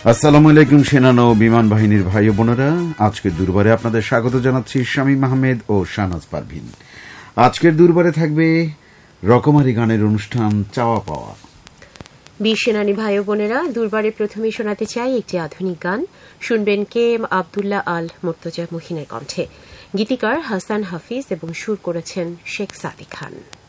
আসসালামু আলাইকুম সেনা নৌ বিমান বাহিনীর ভাই ও বোনেরা, আজকের দুর্বারে আপনাদের স্বাগত জানাচ্ছি শামীম আহমেদ ও শাহনাজ পারভিন। আজকের দুর্বারে থাকবে রকমারি গানের অনুষ্ঠান চাওয়া পাওয়া। বীর সেনানী ভাই ও বোনেরা, দুর্বারে প্রথমে শোনাতে চাই একটি আধুনিক গান। শুনবেন KM আব্দুল্লাহ আল মুর্তজা মুহিনের কণ্ঠে। গীতিকার হাসান হাফিজ এবং সুর করেছেন শেখ সাদি খান।